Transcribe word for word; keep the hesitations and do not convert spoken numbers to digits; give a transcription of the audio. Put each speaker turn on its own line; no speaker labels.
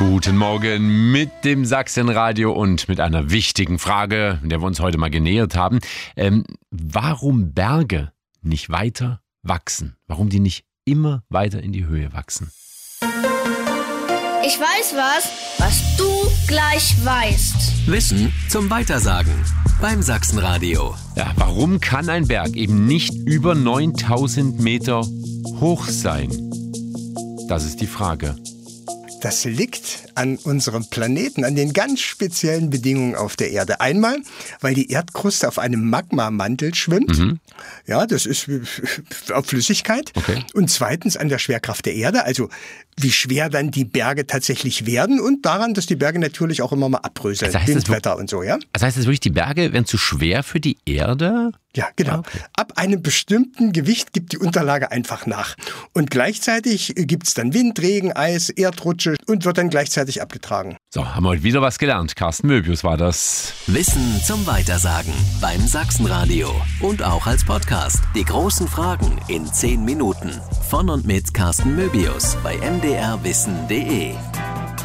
Guten Morgen mit dem Sachsenradio und mit einer wichtigen Frage, der wir uns heute mal genähert haben. Ähm, warum Berge nicht weiter wachsen? Warum die nicht immer weiter in die Höhe wachsen?
Ich weiß was, was du gleich weißt.
Wissen zum Weitersagen beim Sachsenradio.
Ja, warum kann ein Berg eben nicht über neuntausend Meter hoch sein? Das ist die Frage.
Das liegt an unserem Planeten, an den ganz speziellen Bedingungen auf der Erde. Einmal, weil die Erdkruste auf einem Magmamantel schwimmt. Mhm. Ja, das ist auf Flüssigkeit. Okay. Und zweitens an der Schwerkraft der Erde, also wie schwer dann die Berge tatsächlich werden und daran, dass die Berge natürlich auch immer mal abröseln,
also
Windwetter und so, ja.
Also heißt das wirklich, die Berge werden zu schwer für die Erde?
Ja, genau.
Okay.
Ab einem bestimmten Gewicht gibt die Unterlage einfach nach. Und gleichzeitig gibt's dann Wind, Regen, Eis, Erdrutsche und wird dann gleichzeitig abgetragen.
So, haben wir heute wieder was gelernt. Carsten Möbius war das.
Wissen zum Weitersagen beim Sachsenradio. Und auch als Podcast. Die großen Fragen in zehn Minuten. Von und mit Carsten Möbius bei m d r wissen punkt d e.